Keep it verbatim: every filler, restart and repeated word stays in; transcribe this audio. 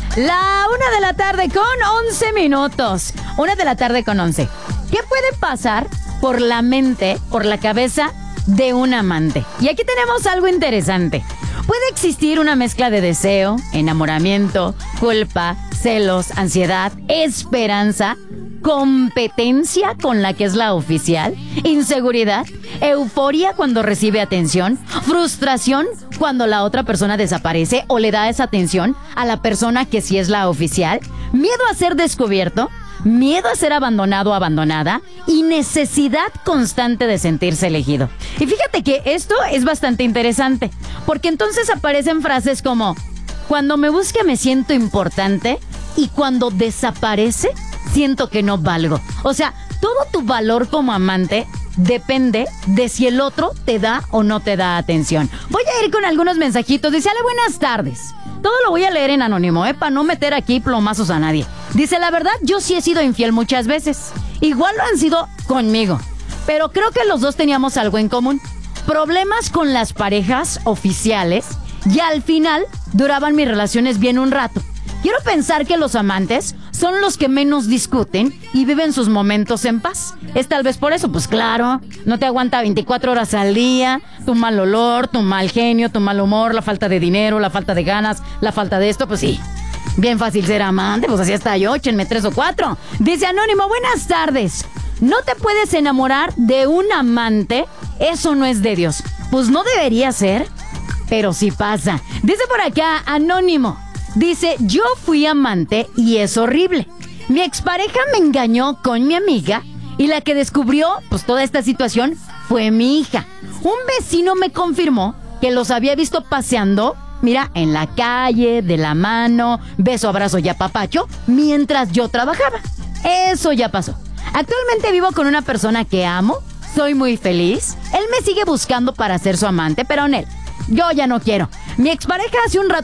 La una de la tarde con once minutos. Una de la tarde con once. ¿Qué puede pasar por la mente, por la cabeza de un amante? Y aquí tenemos algo interesante. Puede existir una mezcla de deseo, enamoramiento, culpa, celos, ansiedad, esperanza, competencia con la que es la oficial, inseguridad, euforia cuando recibe atención, frustración cuando la otra persona desaparece o le da esa atención a la persona que sí es la oficial, miedo a ser descubierto, miedo a ser abandonado o abandonada y necesidad constante de sentirse elegido. Y fíjate que esto es bastante interesante, porque entonces aparecen frases como: cuando me busque me siento importante y cuando desaparece siento que no valgo. O sea, todo tu valor como amante depende de si el otro te da o no te da atención. Voy a ir con algunos mensajitos. Dice: Ale, buenas tardes. Todo lo voy a leer en anónimo, ¿eh? Para no meter aquí plomazos a nadie. Dice: la verdad, yo sí he sido infiel muchas veces. Igual lo han sido conmigo. Pero creo que los dos teníamos algo en común. Problemas con las parejas oficiales. Y al final duraban mis relaciones bien un rato. Quiero pensar que los amantes son los que menos discuten y viven sus momentos en paz. Es tal vez por eso, pues claro, no te aguanta veinticuatro horas al día, tu mal olor, tu mal genio, tu mal humor, la falta de dinero, la falta de ganas, la falta de esto, pues sí. Bien fácil ser amante, pues así está yo, échenme tres o cuatro. Dice Anónimo: buenas tardes. ¿No te puedes enamorar de un amante? Eso no es de Dios. Pues no debería ser, pero sí pasa. Dice por acá Anónimo. Dice: yo fui amante y es horrible. Mi expareja me engañó con mi amiga y la que descubrió pues toda esta situación fue mi hija. Un vecino me confirmó que los había visto paseando, mira, en la calle, de la mano, beso, abrazo y apapacho, mientras yo trabajaba. Eso ya pasó. Actualmente vivo con una persona que amo, soy muy feliz. Él me sigue buscando para ser su amante, pero en él, yo ya no quiero. Mi expareja hace un rato